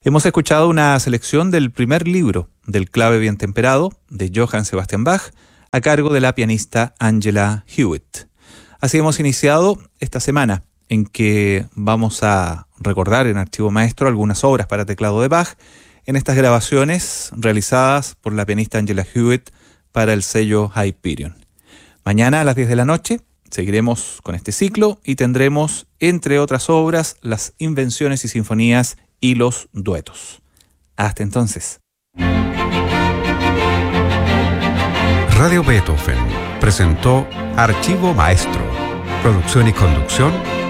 Hemos escuchado una selección del primer libro del Clave bien temperado de Johann Sebastian Bach a cargo de la pianista Angela Hewitt. Así hemos iniciado esta semana en que vamos a recordar en Archivo Maestro algunas obras para teclado de Bach en estas grabaciones realizadas por la pianista Angela Hewitt para el sello Hyperion. Mañana a las 10 de la noche seguiremos con este ciclo y tendremos, entre otras obras, las invenciones y sinfonías y los duetos. Hasta entonces. Radio Beethoven presentó Archivo Maestro. Producción y conducción